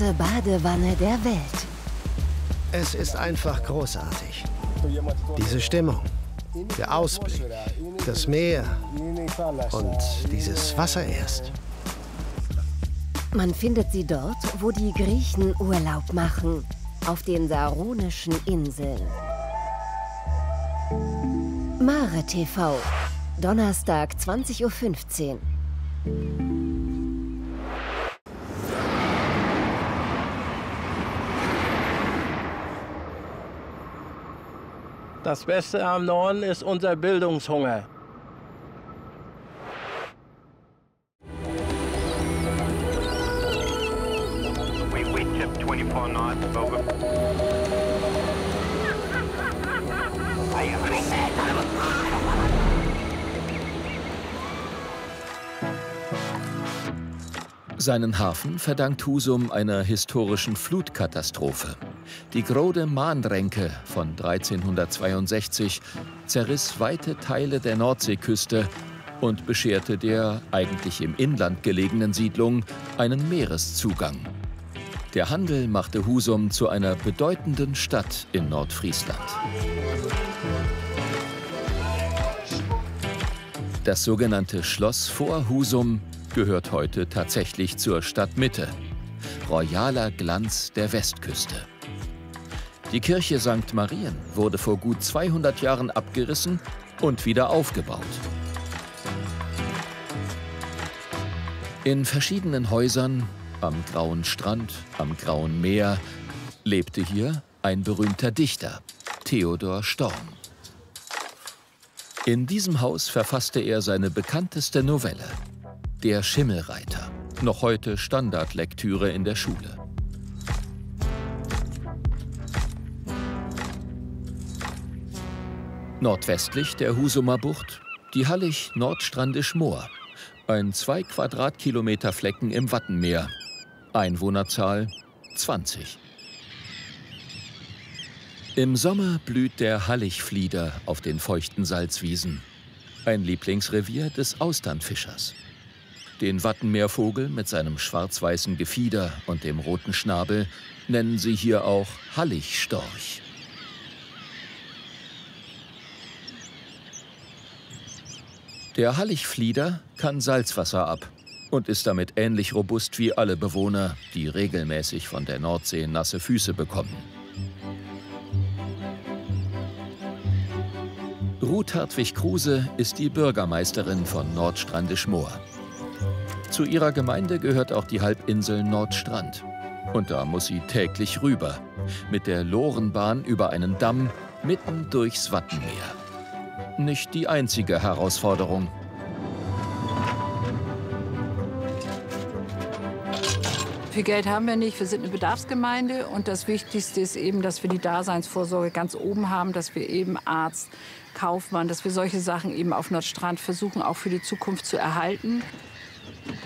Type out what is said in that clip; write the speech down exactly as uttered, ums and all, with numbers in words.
größte Badewanne der Welt. Es ist einfach großartig. Diese Stimmung, der Ausblick, das Meer und dieses Wasser erst. Man findet sie dort, wo die Griechen Urlaub machen, auf den Saronischen Inseln. Mare T V, Donnerstag zwanzig Uhr fünfzehn. Das Beste am Norden ist unser Bildungshunger. Seinen Hafen verdankt Husum einer historischen Flutkatastrophe. Die Grode Mahnränke von dreizehnhundertzweiundsechzig zerriss weite Teile der Nordseeküste und bescherte der eigentlich im Inland gelegenen Siedlung einen Meereszugang. Der Handel machte Husum zu einer bedeutenden Stadt in Nordfriesland. Das sogenannte Schloss vor Husum gehört heute tatsächlich zur Stadtmitte. Royaler Glanz der Westküste. Die Kirche Sankt Marien wurde vor gut zweihundert Jahren abgerissen und wieder aufgebaut. In verschiedenen Häusern, am Grauen Strand, am Grauen Meer, lebte hier ein berühmter Dichter, Theodor Storm. In diesem Haus verfasste er seine bekannteste Novelle, Der Schimmelreiter, noch heute Standardlektüre in der Schule. Nordwestlich der Husumer Bucht die Hallig-Nordstrandisch-Moor, ein zwei Quadratkilometer Flecken im Wattenmeer, Einwohnerzahl zwanzig. Im Sommer blüht der Halligflieder auf den feuchten Salzwiesen, ein Lieblingsrevier des Austernfischers. Den Wattenmeervogel mit seinem schwarz-weißen Gefieder und dem roten Schnabel nennen sie hier auch Halligstorch. Der Halligflieder kann Salzwasser ab und ist damit ähnlich robust wie alle Bewohner, die regelmäßig von der Nordsee nasse Füße bekommen. Ruth Hartwig Kruse ist die Bürgermeisterin von Nordstrandisch-Moor. Zu ihrer Gemeinde gehört auch die Halbinsel Nordstrand. Und da muss sie täglich rüber, mit der Lorenbahn über einen Damm mitten durchs Wattenmeer. Nicht die einzige Herausforderung. Viel Geld haben wir nicht, wir sind eine Bedarfsgemeinde und das Wichtigste ist eben, dass wir die Daseinsvorsorge ganz oben haben, dass wir eben Arzt, Kaufmann, dass wir solche Sachen eben auf Nordstrand versuchen, auch für die Zukunft zu erhalten.